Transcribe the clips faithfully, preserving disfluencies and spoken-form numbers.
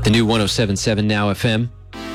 The new one oh seven point seven Now F M.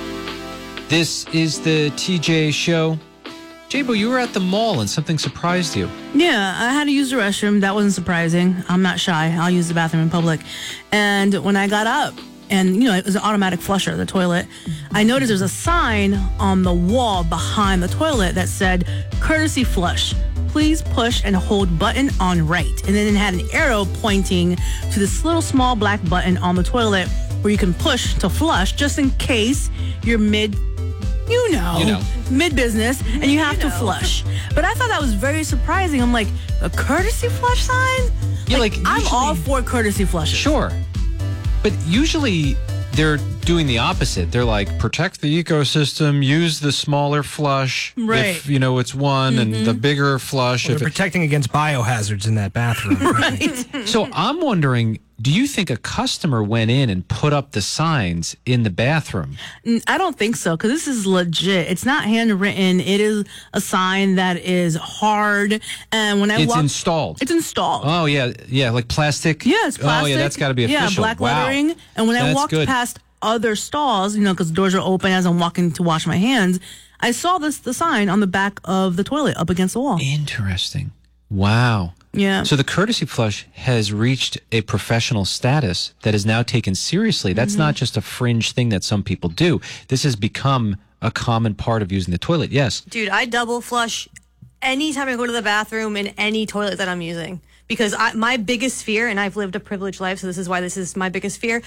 This is the T J Show. J-Bo, you were at the mall and something surprised you. Yeah, I had to use the restroom. That wasn't surprising. I'm not shy. I'll use the bathroom in public. And when I got up, and, you know, it was an automatic flusher, the toilet, I noticed there's a sign on the wall behind the toilet that said, courtesy flush. Please push and hold button on right. And then it had an arrow pointing to this little small black button on the toilet where you can push to flush just in case you're mid, you know, you know. mid-business and you have you to know. flush. But I thought that was very surprising. I'm like, a courtesy flush sign? Yeah, like, I'm usually- all for courtesy flushes. Sure. But usually they're doing the opposite. They're like, protect the ecosystem, use the smaller flush. Right. If, you know, it's one, Mm-hmm. and the bigger flush. Well, if they're it, protecting against biohazards in that bathroom. Right. so I'm wondering, do you think a customer went in and put up the signs in the bathroom? Mm, I don't think so, because this is legit. It's not handwritten. It is a sign that is hard. And when I It's walk, installed. It's installed. Oh, yeah. Yeah, like plastic? Yeah, it's plastic. Oh, yeah, that's got to be official. Yeah, black Wow. lettering. And when I That's walked good. past other stalls, you know, because doors are open as I'm walking to wash my hands, I saw this the sign on the back of the toilet up against the wall. Interesting. Wow. Yeah. So the courtesy flush has reached a professional status that is now taken seriously. That's Mm-hmm. not just a fringe thing that some people do. This has become a common part of using the toilet. Yes. Dude, I double flush anytime I go to the bathroom in any toilet that I'm using. Because I, my biggest fear, and I've lived a privileged life, so this is why this is my biggest fear,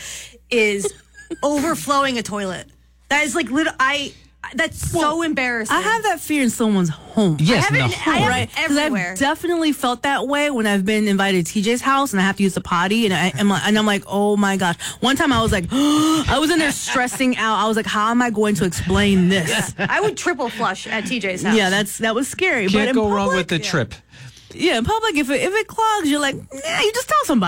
is overflowing a toilet. That is like, lit- I, that's so embarrassing. I have that fear in someone's home. Yes, in the haven't- I home. haven't- Right, because everywhere. I've definitely felt that way when I've been invited to T J's house and I have to use the potty, and I am like, and I'm like, oh my gosh. One time I was like, I was in there stressing out. I was like, how am I going to explain this? I would triple flush at T J's house. Yeah, that's that was scary. but Can't in go wrong public- with the trip. Yeah, in public, if it, if it clogs, you're like, yeah, you just tell somebody.